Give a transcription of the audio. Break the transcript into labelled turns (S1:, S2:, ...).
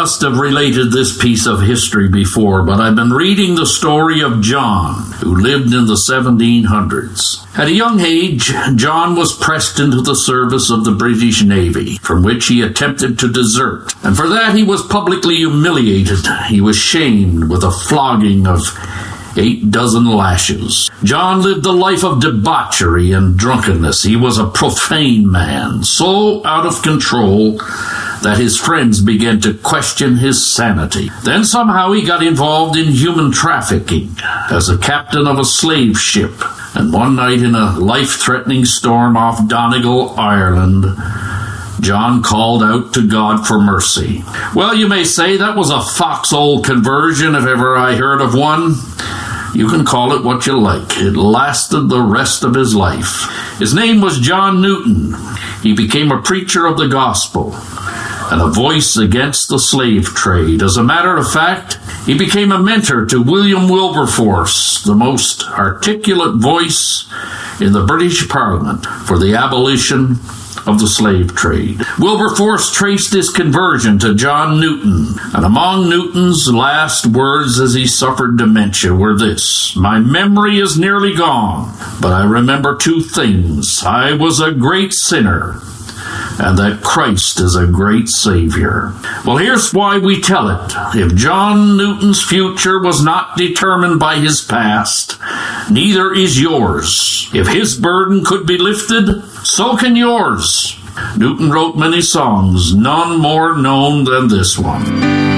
S1: must have related this piece of history before, but I've been reading the story of John, who lived in the 1700s. At a young age, John was pressed into the service of the British Navy, from which he attempted to desert, and for that he was publicly humiliated. He was shamed with a flogging of 8 dozen lashes. John lived a life of debauchery and drunkenness. He was a profane man, so out of control that his friends began to question his sanity. Then somehow he got involved in human trafficking as a captain of a slave ship. And one night in a life-threatening storm off Donegal, Ireland, John called out to God for mercy. Well, you may say that was a foxhole conversion if ever I heard of one. You can call it what you like. It lasted the rest of his life. His name was John Newton. He became a preacher of the gospel and a voice against the slave trade. As a matter of fact, he became a mentor to William Wilberforce, the most articulate voice in the British Parliament for the abolition of the slave trade. Wilberforce traced his conversion to John Newton, and among Newton's last words as he suffered dementia were this: "My memory is nearly gone, but I remember 2 things. I was a great sinner, and that Christ is a great Savior." Well, here's why we tell it. If John Newton's future was not determined by his past, neither is yours. If his burden could be lifted, so can yours. Newton wrote many songs, none more known than this one.